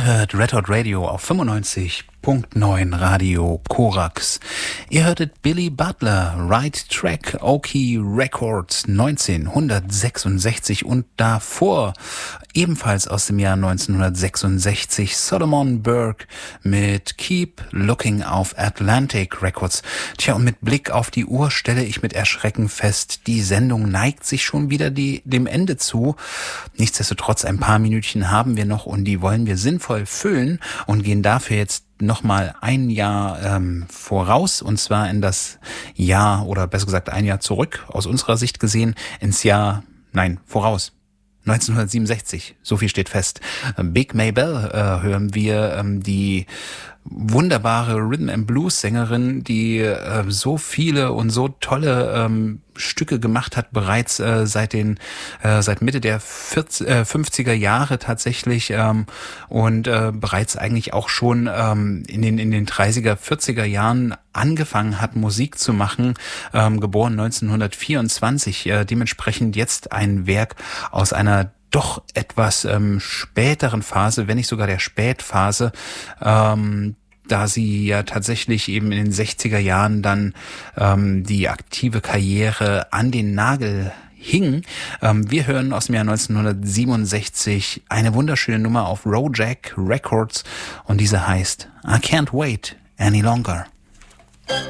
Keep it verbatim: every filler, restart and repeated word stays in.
Ihr hört Red Hot Radio auf fünfundneunzig Punkt neun Radio Korax. Ihr hörtet Billy Butler, Right Track, Oki Records neunzehnhundertsechsundsechzig und davor ebenfalls aus dem Jahr neunzehnhundertsechsundsechzig Solomon Burke mit Keep Looking auf Atlantic Records. Tja, und mit Blick auf die Uhr stelle ich mit Erschrecken fest, die Sendung neigt sich schon wieder die, dem Ende zu. Nichtsdestotrotz ein paar Minütchen haben wir noch und die wollen wir sinnvoll füllen und gehen dafür jetzt nochmal ein Jahr ähm, voraus, und zwar in das Jahr, oder besser gesagt ein Jahr zurück, aus unserer Sicht gesehen, ins Jahr, nein, voraus. neunzehnhundertsiebenundsechzig, so viel steht fest. Big Maybelle äh, hören wir, ähm, die wunderbare Rhythm and Blues Sängerin, die äh, so viele und so tolle ähm, Stücke gemacht hat, bereits äh, seit den äh, seit Mitte der vierzig, äh, fünfziger Jahre tatsächlich ähm, und äh, bereits eigentlich auch schon ähm, in den in den dreißiger, vierziger Jahren angefangen hat, Musik zu machen, ähm, geboren neunzehnhundertvierundzwanzig, äh, dementsprechend jetzt ein Werk aus einer doch etwas ähm, späteren Phase, wenn nicht sogar der Spätphase, ähm, da sie ja tatsächlich eben in den sechziger Jahren dann ähm, die aktive Karriere an den Nagel hing. Ähm, wir hören aus dem Jahr neunzehnhundertsiebenundsechzig eine wunderschöne Nummer auf Rojack Records und diese heißt I Can't Wait Any Longer.